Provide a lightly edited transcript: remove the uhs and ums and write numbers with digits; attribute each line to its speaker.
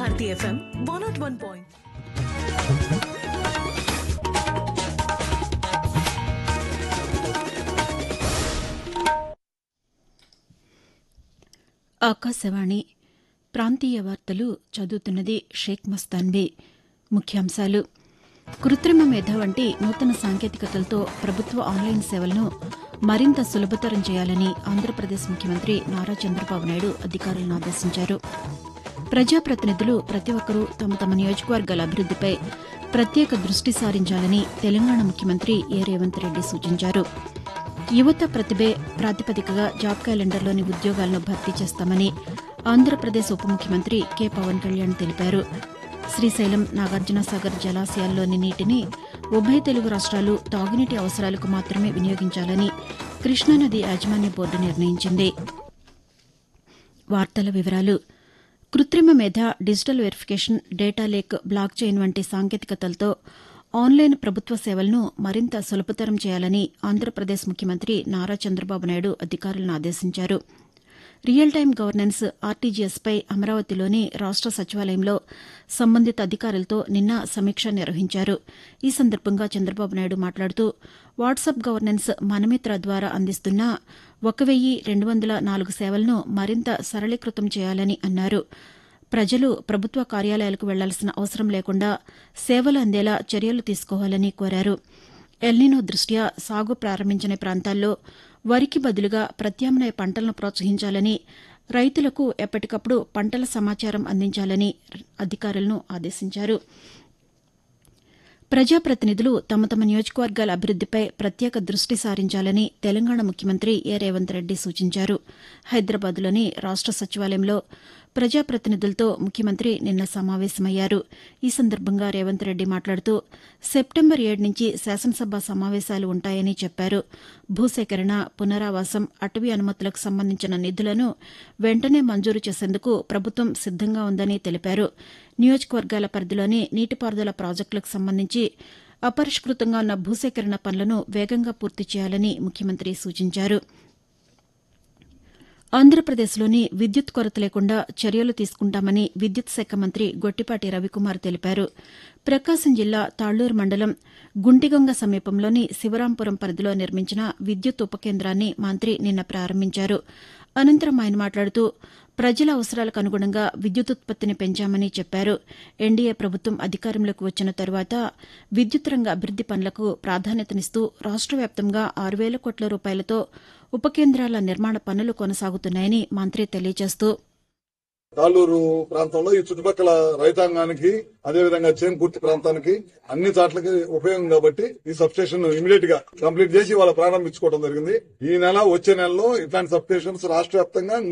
Speaker 1: Bharati FM 101.
Speaker 2: Akashvani ప్రాంతీయ వార్తలు చదువుతున్నది షేక్ మస్తాన్బీ. ముఖ్యాంశాలు: కృత్రిమ మేధ వంటి నూతన సాంకేతికతలతో ప్రభుత్వ ఆన్లైన్ సేవలను మరింత సులభతరం చేయాలని ఆంధ్రప్రదేశ్ ముఖ్యమంత్రి నారా చంద్రబాబు నాయుడు అధికారులను ఆదేశించారు. ప్రజాప్రతినిధులు ప్రతి ఒక్కరూ తమ తమ నియోజకవర్గాల అభివృద్దిపై ప్రత్యేక దృష్టి సారించాలని తెలంగాణ ముఖ్యమంత్రి రేవంత్ రెడ్డి సూచించారు. యువత ప్రతిభే ప్రాతిపదికగా జాబ్ క్యాలెండర్లోని ఉద్యోగాలను భర్తీ చేస్తామని ఆంధ్రప్రదేశ్ ఉప ముఖ్యమంత్రి కె పవన్ కళ్యాణ్ తెలిపారు. శ్రీశైలం, నాగార్జునసాగర్ జలాశయాల్లోని నీటిని ఉభయ తెలుగు రాష్ట్రాలు తాగునీటి అవసరాలకు మాత్రమే వినియోగించాలని కృష్ణానది యాజమాన్య బోర్డు నిర్ణయించింది. వార్తల వివరాలు: కృత్రిమ మేధ, digital verification, data lake, block chain వంటి సాంకేతికతలతో ఆన్లైన్ ప్రభుత్వ సేవలను మరింత సులభతరం చేయాలని ఆంధ్రప్రదేశ్ ముఖ్యమంత్రి నారా చంద్రబాబు నాయుడు అధికారులను ఆదేశించారు. రియల్ టైం గవర్నెన్స్ ఆర్టీజీఎస్పై అమరావతిలోని రాష్ట సచివాలయంలో సంబంధిత అధికారులతో నిన్న సమీక్ష నిర్వహించారు. ఈ సందర్భంగా చంద్రబాబు నాయుడు మాట్లాడుతూ వాట్సాప్ గవర్నెన్స్ మనమిత్ర ద్వారా అందిస్తున్న 1204 సేవలను మరింత సరళీకృతం చేయాలని అన్నారు. ప్రజలు ప్రభుత్వ కార్యాలయాలకు వెళ్లాల్సిన అవసరం లేకుండా సేవలు అందేలా చర్యలు తీసుకోవాలని కోరారు. ఎల్నినో దృష్ట్యా సాగు ప్రారంభించని ప్రాంతాల్లో వరికి బదులుగా ప్రత్యామ్నాయ పంటలను ప్రోత్సహించాలని, రైతులకు ఎప్పటికప్పుడు పంటల సమాచారం అందించాలని అధికారులను ఆదేశించారు. ప్రజాప్రతినిధులు తమ తమ నియోజకవర్గాల అభివృద్దిపై ప్రత్యేక దృష్టి సారించాలని తెలంగాణ ముఖ్యమంత్రి రేవంత్ రెడ్డి సూచించారు. హైదరాబాద్లోని రాష్ట సచివాలయంలో ప్రజాప్రతినిధులతో ముఖ్యమంత్రి నిన్న సమావేశమయ్యారు. ఈ సందర్భంగా రేవంత్ రెడ్డి మాట్లాడుతూ సెప్టెంబర్ 7 నుంచి శాసనసభ సమావేశాలు ఉంటాయని చెప్పారు. భూసేకరణ, పునరావాసం, అటవీ అనుమతులకు సంబంధించిన నిధులను వెంటనే మంజూరు చేసేందుకు ప్రభుత్వం సిద్దంగా ఉందని తెలిపారు. నియోజకవర్గాల పరిధిలోని నీటిపారుదల ప్రాజెక్టులకు సంబంధించి అపరిష్కృతంగా ఉన్న భూసేకరణ పనులను వేగంగా పూర్తి చేయాలని ముఖ్యమంత్రి సూచించారు. ఆంధ్రప్రదేశ్లోని విద్యుత్ కొరత లేకుండా చర్యలు తీసుకుంటామని విద్యుత్ శాఖ మంత్రి గొట్టిపాటి రవికుమార్ తెలిపారు. ప్రకాశం జిల్లా తాళ్లూరు మండలం గుంటిగొంగ సమీపంలోని శివరాంపురం పరిధిలో నిర్మించిన విద్యుత్ ఉప కేంద్రాన్ని మంత్రి నిన్న ప్రారంభించారు. అనంతరం ఆయన మాట్లాడుతూ ప్రజల అవసరాలకు అనుగుణంగా విద్యుదుత్పత్తిని పెంచామని చెప్పారు. ఎన్డీఏ ప్రభుత్వం అధికారంలోకి వచ్చిన తరువాత విద్యుత్ రంగ అభివృద్ది పనులకు ప్రాధాన్యతనిస్తూ రాష్ట వ్యాప్తంగా 6,000 కోట్ల రూపాయలతో ఉప కేంద్రాల నిర్మాణ పనులు కొనసాగుతున్నాయని మంత్రి తెలియజేస్తూ
Speaker 3: తాళ్లూరు ప్రాంతంలో ఈ చుట్టుపక్కల రైతాంగానికి, అదేవిధంగా చేంకుర్తి ప్రాంతానికి అన్ని చాట్లకి ఉపయోగం కాబట్టి ఈ సబ్ స్టేషన్ ఇమీడియట్ గా కంప్లీట్ చేసి వాళ్ళ ప్రారంభించుకోవడం జరిగింది. ఈ నెల వచ్చే నెలలో ఇట్లాంటి సబ్ స్టేషన్స్ రాష్ట్ర వ్యాప్తంగా